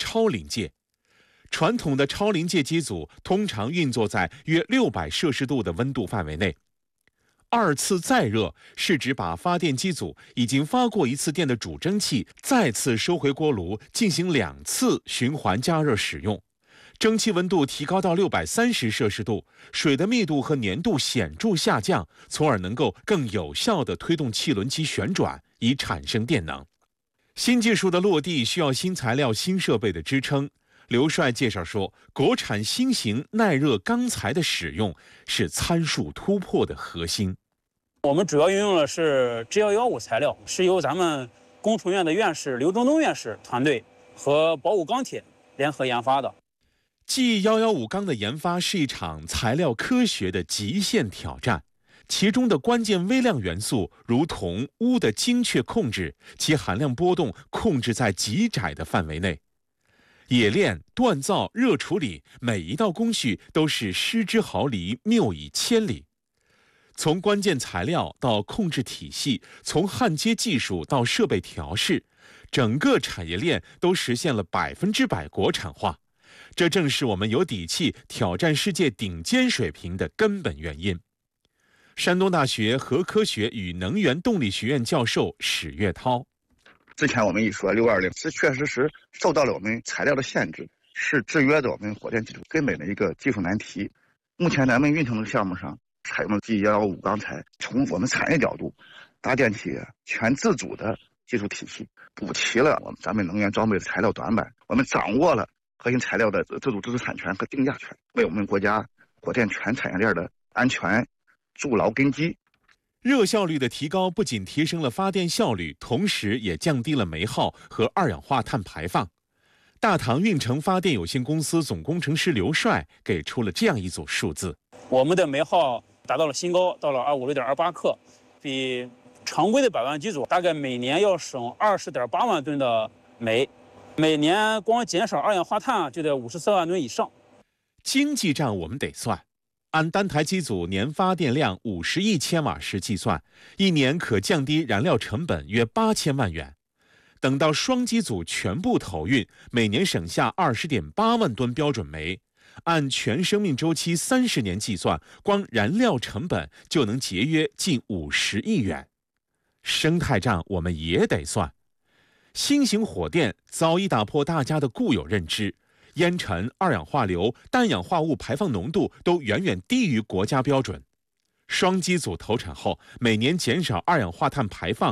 超临界。传统的超临界机组通常运作在约600摄氏度的温度范围内。二次再热是指把发电机组已经发过一次电的主蒸汽再次收回锅炉，进行2次循环加热使用。蒸汽温度提高到630摄氏度，水的密度和粘度显著下降，从而能够更有效地推动汽轮机旋转，以产生电能。新技术的落地需要新材料、新设备的支撑。刘帅介绍说，国产新型耐热钢材的使用是参数突破的核心。 我们主要运用的是 G115材料，是由咱们工程院的院士刘忠东院士团队和宝武钢铁联合研发的。 G115钢的研发是一场材料科学的极限挑战，其中的关键微量元素如铜、钨的精确控制，其含量波动控制在极窄的范围内。冶炼、锻造、热处理，每一道工序都是失之毫厘，谬以千里。从关键材料到控制体系，从焊接技术到设备调试，整个产业链都实现了100%国产化。这正是我们有底气挑战世界顶尖水平的根本原因。山东大学核科学与能源动力学院教授史岳涛。 之前我们一说620是确实受到了我们材料的限制，是制约着我们火电技术根本的一个技术难题。目前咱们运行的项目上采用了 G115钢材，从我们产业角度搭建起全自主的技术体系，补齐了咱们能源装备的材料短板。我们掌握了核心材料的自主知识产权和定价权，为我们国家火电全产业链的安全筑牢根基。 热效率的提高不仅提升了发电效率，同时也降低了煤耗和二氧化碳排放。大唐运成发电有限公司总工程师刘帅给出了这样一组数字： 我们的煤耗达到了新高，到了256.28克，比常规的百万机组大概每年要省20.8万吨的煤，每年光减少二氧化碳就得54万吨以上。 经济账我们得算。按单台机组年发电量50亿千瓦时计算，一年可降低燃料成本约8000万元。等到双机组全部投运，每年省下20.8万吨标准煤。按全生命周期30年计算，光燃料成本就能节约近50亿元。生态账我们也得算。新型火电早已打破大家的固有认知。烟尘、二氧化硫、氮氧化物排放浓度都远远低于国家标准。双机组投产后，每年减少二氧化碳排放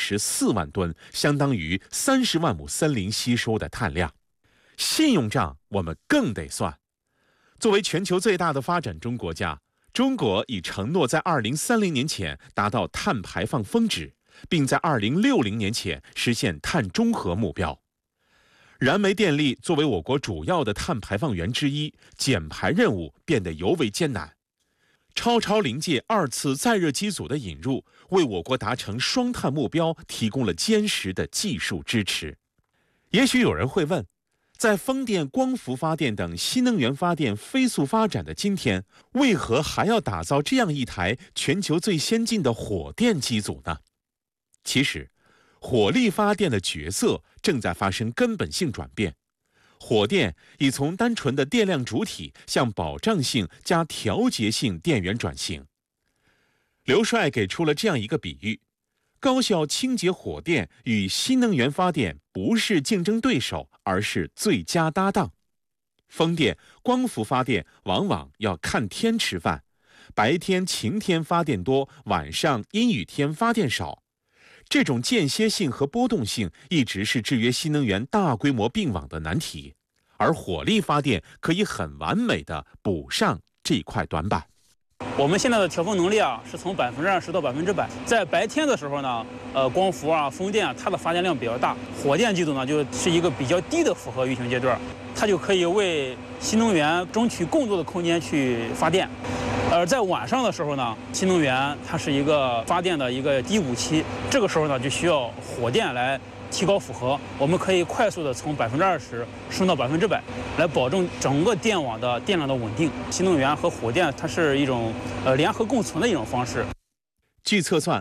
54万吨，相当于30万亩森林吸收的碳量。信用账我们更得算。作为全球最大的发展中国家，中国已承诺在2030年前达到碳排放峰值，并在2060年前实现碳中和目标。燃煤电力作为我国主要的碳排放源之一，减排任务变得尤为艰难。超临界二次再热机组的引入，为我国达成双碳目标提供了坚实的技术支持。也许有人会问，在风电、光伏发电等新能源发电飞速发展的今天，为何还要打造这样一台全球最先进的火电机组呢？其实，火力发电的角色正在发生根本性转变，火电已从单纯的电量主体向保障性加调节性电源转型。刘帅给出了这样一个比喻：高效清洁火电与新能源发电不是竞争对手，而是最佳搭档。风电、光伏发电往往要看天吃饭，白天晴天发电多，晚上阴雨天发电少。这种间歇性和波动性一直是制约新能源大规模并网的难题，而火力发电可以很完美地补上这块短板。 我们现在的调峰能力是从20%到100%。在白天的时候呢，光伏风电它的发电量比较大，火电机组呢就是一个比较低的负荷运行阶段，它就可以为新能源争取更多的空间去发电。而在晚上的时候呢，新能源它是一个发电的一个低谷期，这个时候呢就需要火电来提高负荷，我们可以快速的从20%升到100%，来保证整个电网的电量的稳定。新能源和火电它是一种联合共存的一种方式。 据测算，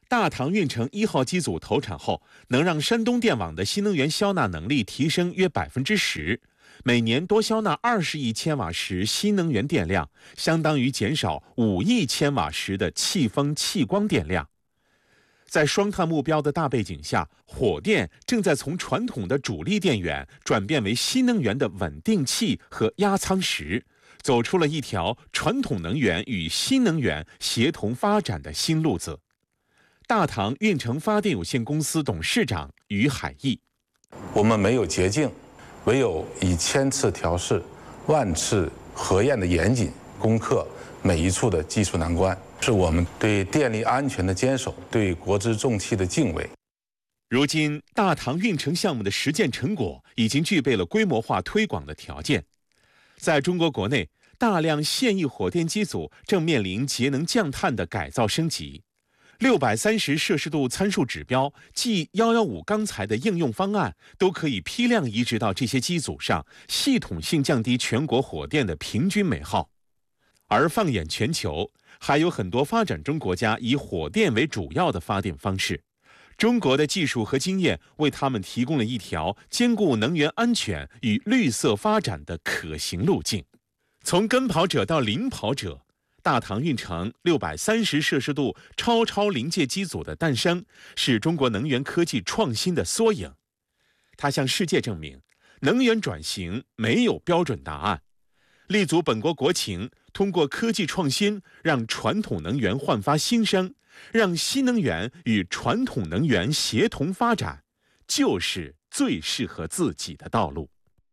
大唐运城1号机组投产后，能让山东电网的新能源消纳能力提升约10%，每年多消纳20亿千瓦时新能源电量，相当于减少5亿千瓦时的气风气光电量。在双碳目标的大背景下，火电正在从传统的主力电源转变为新能源的稳定器和压舱石，走出了一条传统能源与新能源协同发展的新路子。大唐运城发电有限公司董事长于海义： 我们没有捷径，唯有以千次调试、万次核验的严谨攻克每一处的技术难关，是我们对电力安全的坚守，对国之重器的敬畏。 如今，大唐运城项目的实践成果已经具备了规模化推广的条件。在中国国内，大量现役火电机组正面临节能降碳的改造升级。630摄氏度参数指标即115钢材的应用方案都可以批量移植到这些机组上，系统性降低全国火电的平均煤耗。而放眼全球，还有很多发展中国家以火电为主要的发电方式。中国的技术和经验为他们提供了一条兼顾能源安全与绿色发展的可行路径。从跟跑者到领跑者，大唐运城630摄氏度超临界机组的诞生，是中国能源科技创新的缩影。它向世界证明，能源转型没有标准答案。立足本国国情，通过科技创新，让传统能源焕发新生，让新能源与传统能源协同发展，就是最适合自己的道路。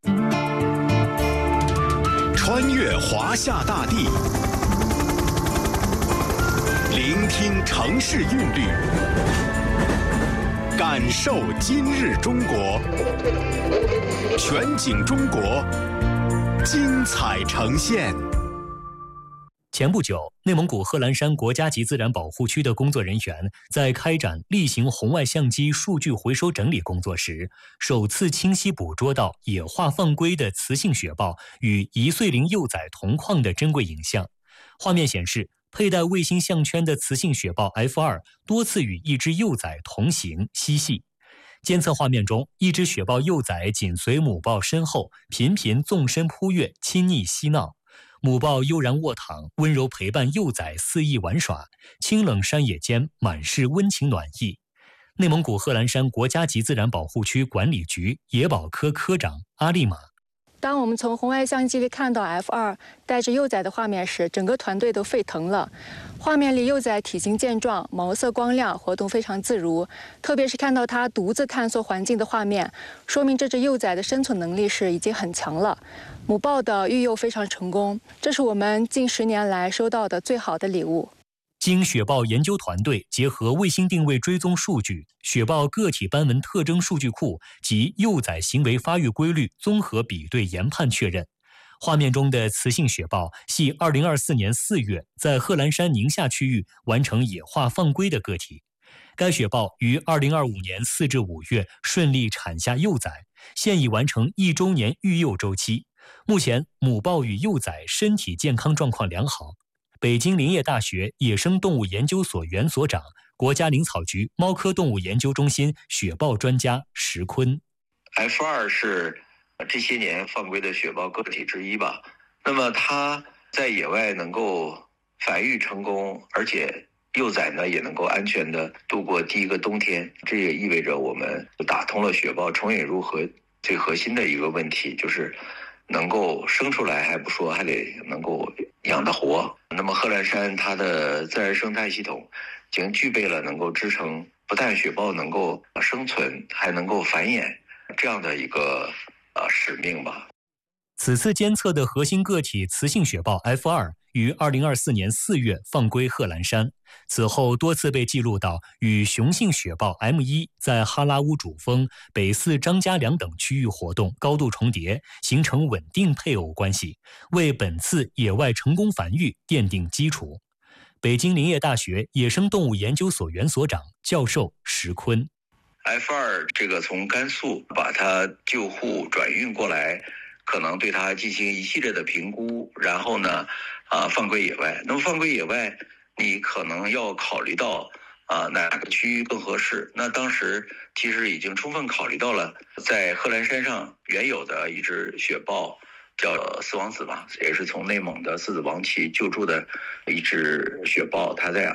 穿越华夏大地，聆听城市韵律，感受今日中国，全景中国，精彩呈现。 前不久，内蒙古贺兰山国家级自然保护区的工作人员在开展例行红外相机数据回收整理工作时，首次清晰捕捉到野化放归的雌性雪豹与1岁龄幼崽同框的珍贵影像。画面显示，佩戴卫星项圈的雌性雪豹 F2 多次与一只幼崽同行嬉戏。监测画面中，一只雪豹幼崽紧随母豹身后，频频纵身扑跃，亲昵嬉闹。母豹悠然卧躺，温柔陪伴幼崽肆意玩耍，清冷山野间满是温情暖意。内蒙古贺兰山国家级自然保护区管理局野保科科长阿丽玛： 当我们从红外相机里看到 F2 带着幼崽的画面时，整个团队都沸腾了。画面里幼崽体型健壮，毛色光亮，活动非常自如。特别是看到它独自探索环境的画面，说明这只幼崽的生存能力是已经很强了。母豹的育幼非常成功，这是我们近10年来收到的最好的礼物。 经雪豹研究团队结合卫星定位追踪数据、雪豹个体斑纹特征数据库及幼崽行为发育规律综合比对研判确认，画面中的雌性雪豹系2024年4月在贺兰山宁夏区域完成野化放归的个体。该雪豹于2025年4至5月顺利产下幼崽，现已完成1周年育幼周期。目前，母豹与幼崽身体健康状况良好。北京林业大学野生动物研究所原所长、国家林草局猫科动物研究中心雪豹专家石坤。 F2 是这些年放归的雪豹个体之一吧。那么它在野外能够繁育成功，而且幼崽呢也能够安全的度过第一个冬天，这也意味着我们打通了雪豹重引入河最核心的一个问题，就是能够生出来还不说，还得能够养得活。那么贺兰山它的自然生态系统已经具备了能够支撑不但雪豹能够生存，还能够繁衍这样的一个使命吧。 此次监测的核心个体雌性雪豹 F2 于2024年4月放归贺兰山，此后多次被记录到与雄性雪豹 M1 在哈拉乌主峰、北四张家梁等区域活动高度重叠，形成稳定配偶关系，为本次野外成功繁育奠定基础。北京林业大学野生动物研究所原所长、教授石坤。 F2 这个从甘肃把它救护转运过来，可能对它进行一系列的评估，然后呢，放归野外。那么放归野外，你可能要考虑到哪个区域更合适。那当时其实已经充分考虑到了在贺兰山上原有的一只雪豹，叫四王子吧，也是从内蒙的四子王旗救助的一只雪豹，它在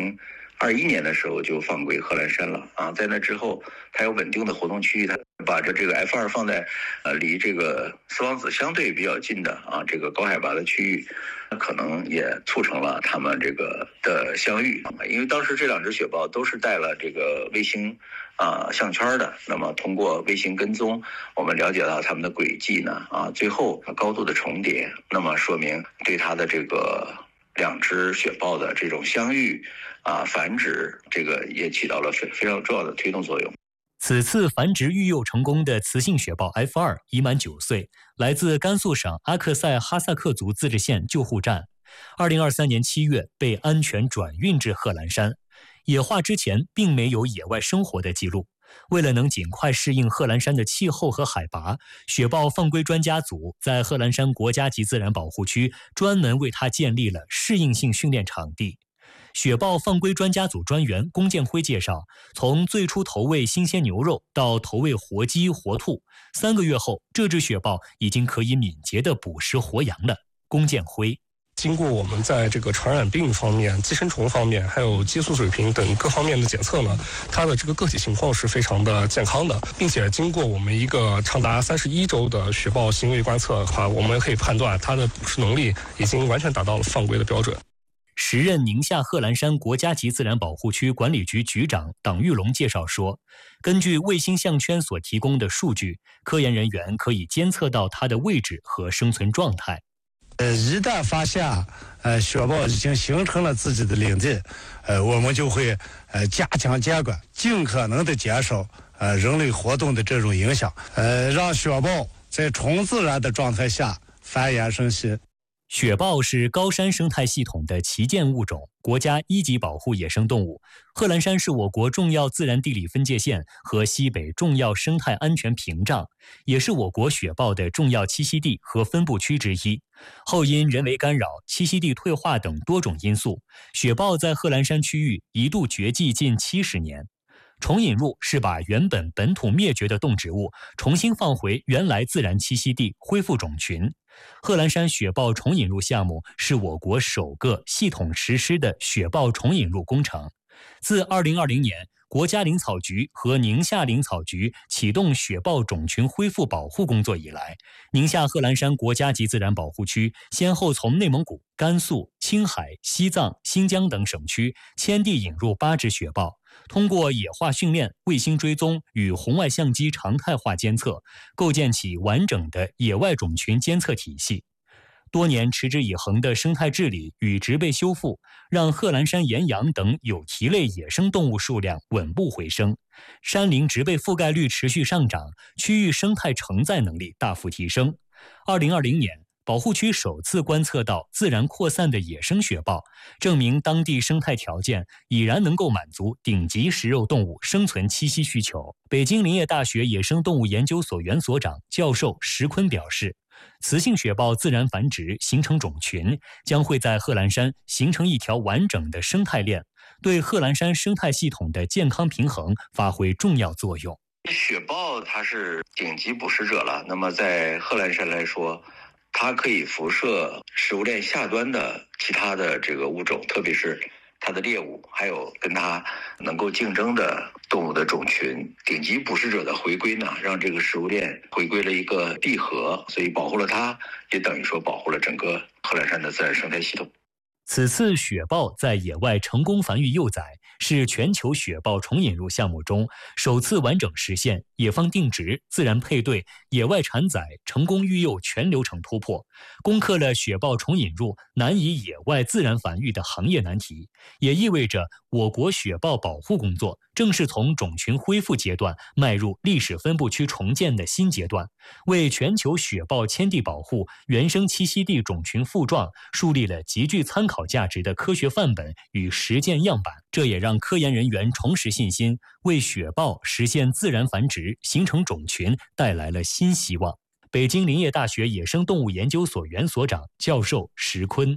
2021年的时候就放归贺兰山了在那之后，它有稳定的活动区域，它把这个 F2 放在离这个四王子相对比较近的这个高海拔的区域，可能也促成了他们这个的相遇。因为当时这2只雪豹都是带了这个卫星项圈的，那么通过卫星跟踪，我们了解到它们的轨迹呢最后高度的重叠，那么说明对它的这个2只雪豹的这种相遇繁殖，这个也起到了非常重要的推动作用。 此次繁殖育幼成功的雌性雪豹 F2 已满9岁，来自甘肃省阿克塞哈萨克族自治县救护站，2023年7月被安全转运至贺兰山。野化之前并没有野外生活的记录。为了能尽快适应贺兰山的气候和海拔，雪豹放归专家组在贺兰山国家级自然保护区专门为它建立了适应性训练场地。雪豹放归专家组专员龚建辉介绍，从最初投喂新鲜牛肉到投喂活鸡、活兔，3个月后，这只雪豹已经可以敏捷地捕食活羊了。龚建辉。 经过我们在这个传染病方面、寄生虫方面，还有激素水平等各方面的检测呢，它的这个个体情况是非常的健康的，并且经过我们一个长达31周的雪豹行为观测的话，我们可以判断它的捕食能力已经完全达到了放归的标准。 时任宁夏贺兰山国家级自然保护区管理局局长党玉龙介绍说，根据卫星项圈所提供的数据，科研人员可以监测到它的位置和生存状态。 一旦发现雪豹已经形成了自己的领地，我们就会加强监管，尽可能的减少人类活动的这种影响，让雪豹在纯自然的状态下繁衍生息。 雪豹是高山生态系统的旗舰物种，国家1级保护野生动物。贺兰山是我国重要自然地理分界线和西北重要生态安全屏障，也是我国雪豹的重要栖息地和分布区之一。后因人为干扰、栖息地退化等多种因素，雪豹在贺兰山区域一度绝迹近70年。重引入是把原本本土灭绝的动植物重新放回原来自然栖息地，恢复种群。贺兰山雪豹重引入项目是我国首个系统实施的雪豹重引入工程。自2020年，国家林草局和宁夏林草局启动雪豹种群恢复保护工作以来，宁夏贺兰山国家级自然保护区先后从内蒙古、甘肃、青海、西藏、新疆等省区迁地引入8只雪豹，通过野化训练、卫星追踪与红外相机常态化监测，构建起完整的野外种群监测体系。多年持之以恒的生态治理与植被修复，让贺兰山岩羊等有蹄类野生动物数量稳步回升，山林植被覆盖率持续上涨，区域生态承载能力大幅提升。2020年，保护区首次观测到自然扩散的野生雪豹，证明当地生态条件已然能够满足顶级食肉动物生存栖息需求。北京林业大学野生动物研究所原所长、教授石坤表示，雌性雪豹自然繁殖形成种群，将会在贺兰山形成一条完整的生态链，对贺兰山生态系统的健康平衡发挥重要作用。 雪豹它是顶级捕食者了，那么在贺兰山来说，它可以辐射食物链下端的其他的这个物种，特别是它的猎物，还有跟它能够竞争的动物的种群。顶级捕食者的回归呢，让这个食物链回归了一个闭合，所以保护了它，也等于说保护了整个贺兰山的自然生态系统。 此次雪豹在野外成功繁育幼崽，是全球雪豹重引入项目中首次完整实现野放定植、自然配对、野外产崽、成功育幼全流程突破，攻克了雪豹重引入难以野外自然繁育的行业难题，也意味着我国雪豹保护工作正式从种群恢复阶段迈入历史分布区重建的新阶段，为全球雪豹迁地保护、原生栖息地种群复壮树立了极具参考价值的科学范本与实践样板。这也让科研人员重拾信心，为雪豹实现自然繁殖、形成种群带来了新希望。北京林业大学野生动物研究所原所长、教授石坤。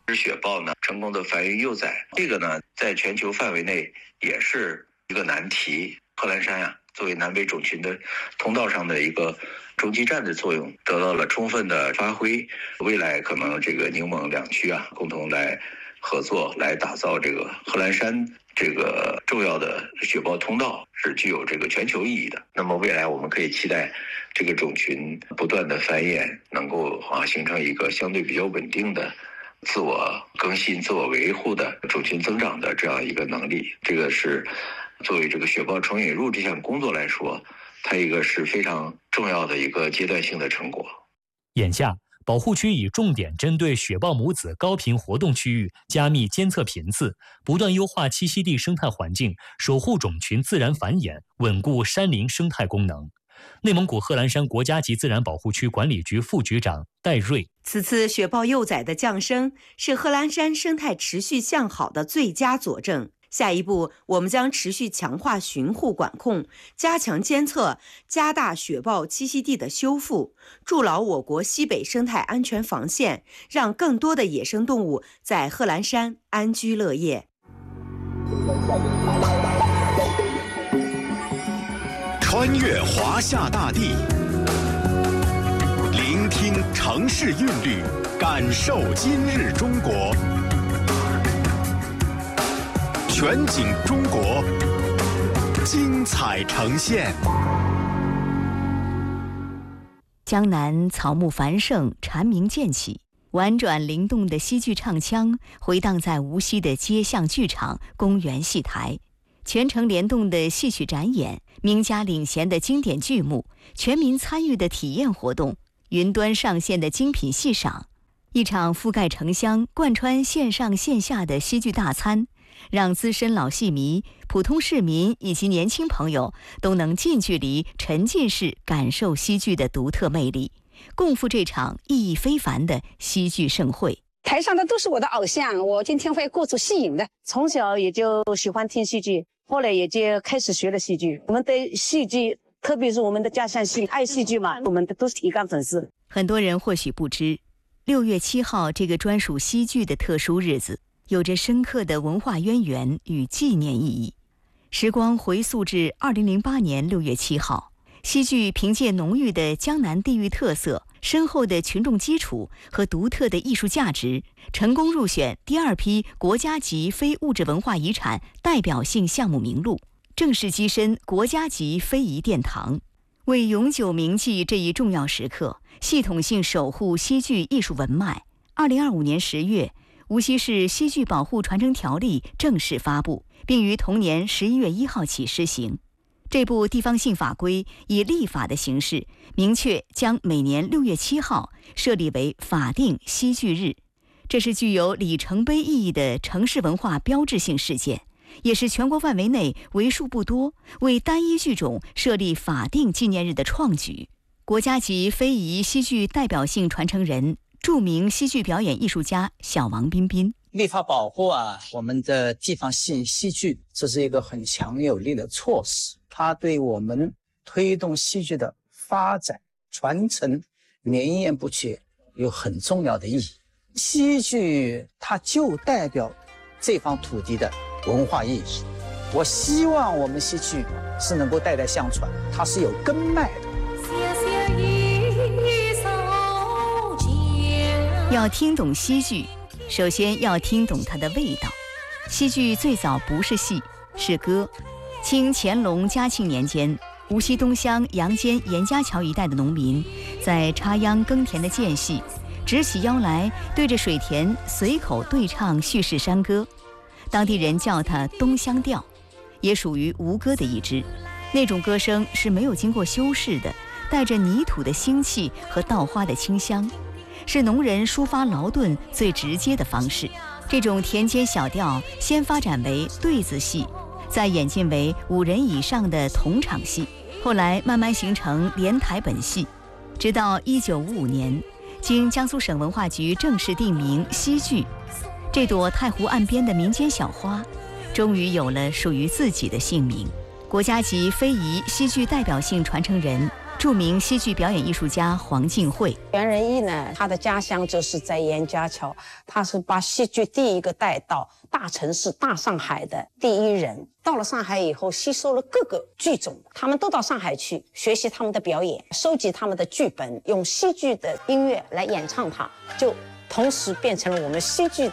雪豹呢成功的繁育幼崽，这个呢在全球范围内也是一个难题。贺兰山啊，作为南北种群的通道上的一个中继站的作用得到了充分的发挥。未来可能这个宁蒙两区啊，共同来合作，来打造这个贺兰山这个重要的雪豹通道，是具有这个全球意义的。那么未来我们可以期待这个种群不断的繁衍，能够形成一个相对比较稳定的自我更新、自我维护的种群增长的这样一个能力。这个是作为这个雪豹重引入这项工作来说，它一个是非常重要的一个阶段性的成果。 眼下，保护区已重点针对雪豹母子高频活动区域加密监测频次，不断优化栖息地生态环境，守护种群自然繁衍，稳固山林生态功能。内蒙古贺兰山国家级自然保护区管理局副局长戴瑞： 此次雪豹幼崽的降生是贺兰山生态持续向好的最佳佐证。下一步，我们将持续强化巡护管控，加强监测，加大雪豹栖息地的修复，筑牢我国西北生态安全防线，让更多的野生动物在贺兰山安居乐业。 穿越华夏大地，聆听城市韵律，感受今日中国。全景中国，精彩呈现。 江南草木繁盛，蝉鸣渐起，婉转灵动的戏剧唱腔回荡在无锡的街巷剧场、公园戏台，全程联动的戏曲展演，名家领衔的经典剧目，全民参与的体验活动，云端上线的精品戏赏，一场覆盖城乡、贯穿线上线下的戏剧大餐，让资深老戏迷、普通市民以及年轻朋友都能近距离、沉浸式感受戏剧的独特魅力，共赴这场意义非凡的戏剧盛会。 台上的都是我的偶像，我今天会过足戏瘾的。从小也就喜欢听戏剧，后来也就开始学了戏剧。我们对戏剧，特别是我们的家乡戏，爱戏剧嘛，我们都是铁杆粉丝。 很多人或许不知，6月7号这个专属戏剧的特殊日子，有着深刻的文化渊源与纪念意义。时光回溯至2008年6月7号，戏剧凭借浓郁的江南地域特色、深厚的群众基础和独特的艺术价值，成功入选第2批国家级非物质文化遗产代表性项目名录，正式跻身国家级非遗殿堂。为永久铭记这一重要时刻，系统性守护戏剧艺术文脉，2025年10月，无锡市戏剧保护传承条例正式发布，并于同年11月1号起施行。这部地方性法规以立法的形式，明确将每年6月7号设立为法定戏剧日。这是具有里程碑意义的城市文化标志性事件，也是全国范围内为数不多为单一剧种设立法定纪念日的创举。国家级非遗戏剧代表性传承人、著名戏剧表演艺术家小王彬彬： 立法保护我们的地方戏剧，这是一个很强有力的措施，它对我们推动戏剧的发展传承绵延不绝有很重要的意义。戏剧它就代表这方土地的文化意义，我希望我们戏剧是能够代代相传，它是有根脉的。 要听懂戏剧，首先要听懂它的味道。戏剧最早不是戏，是歌。清乾隆嘉庆年间，无锡东乡杨坚严家桥一带的农民在插秧耕田的间隙，直起腰来，对着水田随口对唱叙事山歌，当地人叫它东乡调，也属于吴歌的一支。那种歌声是没有经过修饰的，带着泥土的腥气和稻花的清香，是农人抒发劳顿最直接的方式。这种田间小调先发展为对子戏，再演进为5人以上的同场戏，后来慢慢形成连台本戏。直到1955年，经江苏省文化局正式定名戏剧，这朵太湖岸边的民间小花终于有了属于自己的姓名。国家级非遗戏剧代表性传承人、 著名戏剧表演艺术家黄静慧。 袁仁义呢，他的家乡就是在严家桥，他是把戏剧第一个带到大城市大上海的第一人。到了上海以后，吸收了各个剧种，他们都到上海去学习他们的表演，收集他们的剧本，用戏剧的音乐来演唱它，就同时变成了我们戏剧